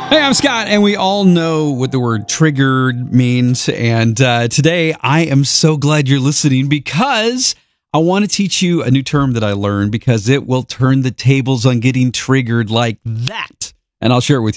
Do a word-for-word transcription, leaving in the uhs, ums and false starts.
Hey, I'm Scott, and we all know what the word triggered means. And uh, today, I am so glad you're listening because I want to teach you a new term that I learned because it will turn the tables on getting triggered like that. And I'll share it with you.